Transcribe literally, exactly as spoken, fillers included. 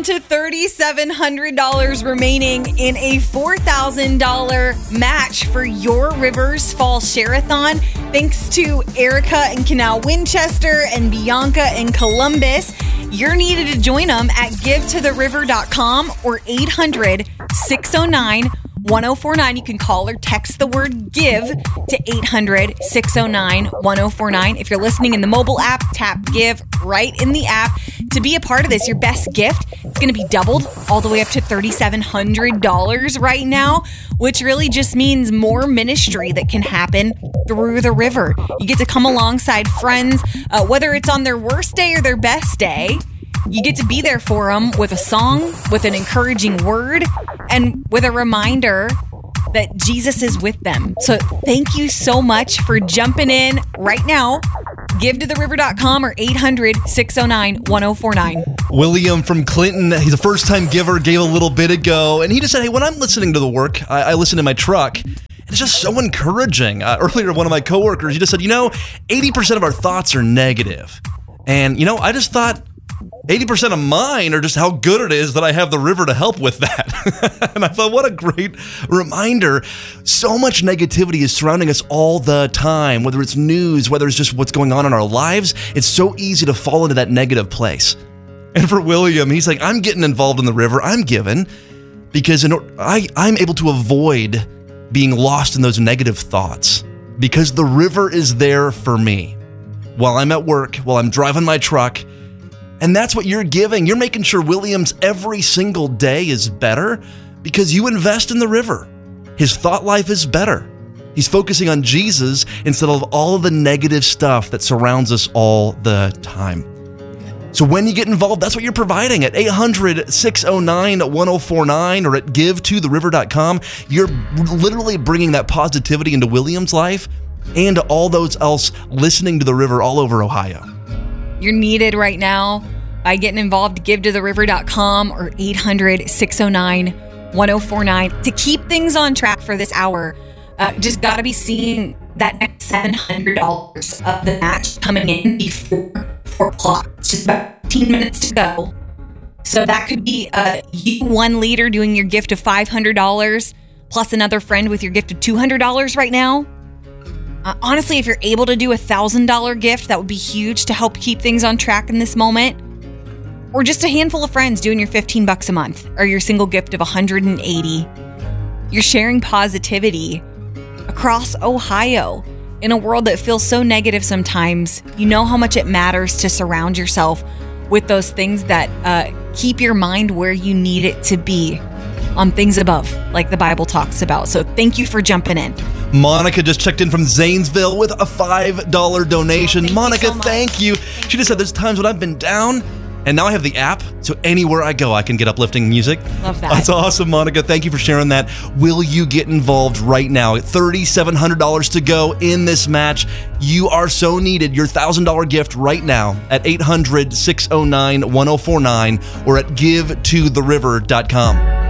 down to three thousand seven hundred dollars remaining in a four thousand dollars match for Your Rivers Fall Share-a-thon. Thanks to Erica in Canal Winchester and Bianca in Columbus. You're needed to join them at give to the river dot com or eight hundred, six oh nine, one oh four nine. You can call or text the word give to eight hundred, six oh nine, one oh four nine. If you're listening in the mobile app, tap give right in the app to be a part of this. Your best gift is going to be doubled all the way up to three thousand seven hundred dollars right now, which really just means more ministry that can happen through the river. You get to come alongside friends, uh, whether it's on their worst day or their best day. You get to be there for them with a song, with an encouraging word, and with a reminder that Jesus is with them. So thank you so much for jumping in right now. give to the river dot com or eight hundred, six oh nine, one oh four nine. William from Clinton, he's a first-time giver, gave a little bit ago, and he just said, hey, when I'm listening to the work, I, I listen in my truck. It's just so encouraging. Uh, earlier, one of my coworkers, he just said, you know, eighty percent of our thoughts are negative. And, you know, I just thought eighty percent of mine are just how good it is that I have the river to help with that. And I thought, what a great reminder. So much negativity is surrounding us all the time, whether it's news, whether it's just what's going on in our lives. It's so easy to fall into that negative place. And for William, he's like, I'm getting involved in the river. I'm giving because in, I, I'm able to avoid being lost in those negative thoughts because the river is there for me while I'm at work, while I'm driving my truck. And that's what you're giving. You're making sure William's every single day is better because you invest in the river. His thought life is better. He's focusing on Jesus instead of all of the negative stuff that surrounds us all the time. So when you get involved, that's what you're providing at eight hundred, six oh nine, one oh four nine or at give to the river dot com. You're literally bringing that positivity into William's life and to all those else listening to the river all over Ohio. You're needed right now by getting involved. give to the river dot com or eight hundred, six oh nine, one oh four nine to keep things on track for this hour. Uh, just got to be seeing that next seven hundred dollars of the match coming in before four o'clock. It's just about fifteen minutes to go. So that could be uh, you, one leader, doing your gift of five hundred dollars plus another friend with your gift of two hundred dollars right now. Uh, honestly, if you're able to do a one thousand dollars gift, that would be huge to help keep things on track in this moment. Or just a handful of friends doing your fifteen bucks a month or your single gift of one hundred eighty. You're sharing positivity across Ohio in a world that feels so negative sometimes. You know how much it matters to surround yourself with those things that uh, keep your mind where you need it to be, on things above, like the Bible talks about. So thank you for jumping in. Monica just checked in from Zanesville with a five dollars donation. Oh, Monica, you so thank you. She just said there's times when I've been down, and now I have the app, so anywhere I go, I can get uplifting music. Love that. That's awesome, Monica. Thank you for sharing that. Will you get involved right now? three thousand seven hundred dollars to go in this match. You are so needed. Your one thousand dollars gift right now at eight hundred, six oh nine, one oh four nine or at give to the river dot com.